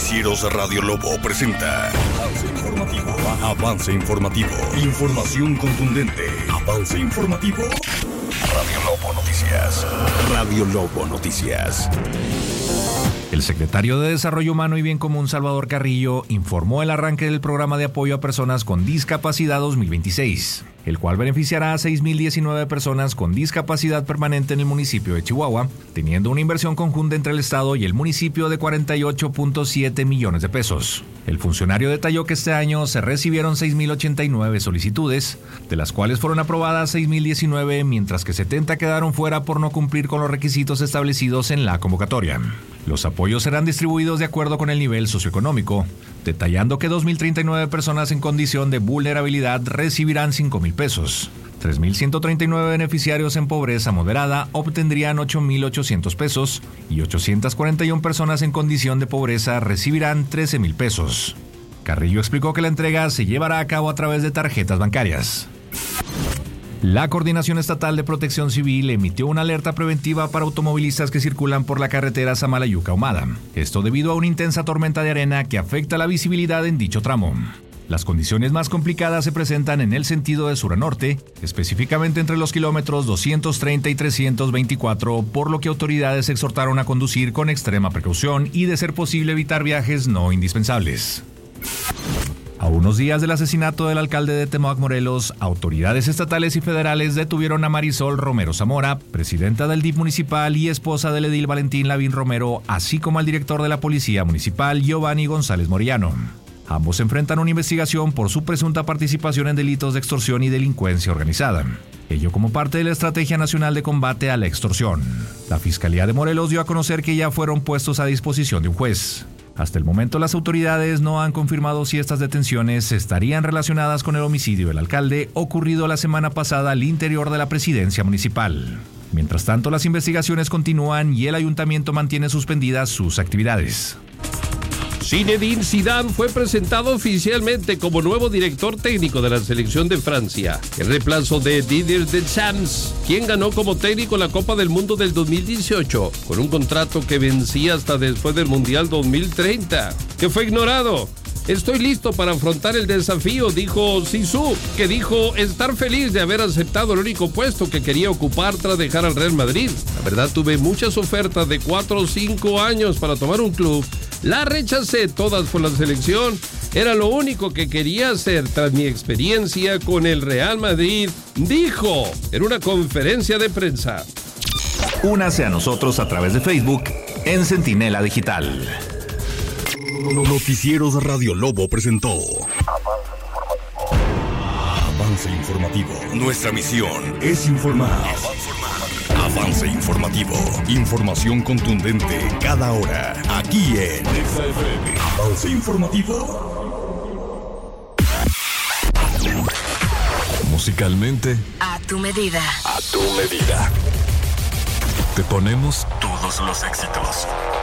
Noticieros Radio Lobo presenta Avance Informativo. Avance Informativo. Información contundente. Avance Informativo. Radio Lobo Noticias. Radio Lobo Noticias. El secretario de Desarrollo Humano y Bien Común, Salvador Carrillo, informó el arranque del programa de apoyo a personas con discapacidad 2026, el cual beneficiará a 6.019 personas con discapacidad permanente en el municipio de Chihuahua, teniendo una inversión conjunta entre el Estado y el municipio de 48.7 millones de pesos. El funcionario detalló que este año se recibieron 6.089 solicitudes, de las cuales fueron aprobadas 6.019, mientras que 70 quedaron fuera por no cumplir con los requisitos establecidos en la convocatoria. Los apoyos serán distribuidos de acuerdo con el nivel socioeconómico, detallando que 2.039 personas en condición de vulnerabilidad recibirán 5.000 pesos. 3.139 beneficiarios en pobreza moderada obtendrían 8.800 pesos y 841 personas en condición de pobreza recibirán 13.000 pesos. Carrillo explicó que la entrega se llevará a cabo a través de tarjetas bancarias. La Coordinación Estatal de Protección Civil emitió una alerta preventiva para automovilistas que circulan por la carretera Samalayuca-Ahumada. Esto debido a una intensa tormenta de arena que afecta la visibilidad en dicho tramo. Las condiciones más complicadas se presentan en el sentido de sur a norte, específicamente entre los kilómetros 230 y 324, por lo que autoridades exhortaron a conducir con extrema precaución y, de ser posible, evitar viajes no indispensables. A unos días del asesinato del alcalde de Temajac, Morelos, autoridades estatales y federales detuvieron a Marisol Romero Zamora, presidenta del DIF municipal y esposa del edil Valentín Lavín Romero, así como al director de la Policía Municipal, Giovanni González Moreano. Ambos enfrentan una investigación por su presunta participación en delitos de extorsión y delincuencia organizada. Ello como parte de la Estrategia Nacional de Combate a la Extorsión. La Fiscalía de Morelos dio a conocer que ya fueron puestos a disposición de un juez. Hasta el momento, las autoridades no han confirmado si estas detenciones estarían relacionadas con el homicidio del alcalde ocurrido la semana pasada al interior de la presidencia municipal. Mientras tanto, las investigaciones continúan y el ayuntamiento mantiene suspendidas sus actividades. Zinedine Zidane fue presentado oficialmente como nuevo director técnico de la selección de Francia, en reemplazo de Didier Deschamps, quien ganó como técnico la Copa del Mundo del 2018, con un contrato que vencía hasta después del Mundial 2030, que fue ignorado. Estoy listo para afrontar el desafío, dijo Zizou, que dijo estar feliz de haber aceptado el único puesto que quería ocupar tras dejar al Real Madrid. La verdad, tuve muchas ofertas de 4 o 5 años para tomar un club. La rechacé todas por la selección. Era lo único que quería hacer tras mi experiencia con el Real Madrid, dijo en una conferencia de prensa. Únase a nosotros a través de Facebook en Centinela Digital. Noticieros Radio Lobo presentó Avance Informativo. Nuestra misión es informar. Avance Informativo. Información contundente cada hora. Aquí en XFM. Avance Informativo. Musicalmente, a tu medida. A tu medida. Te ponemos todos los éxitos.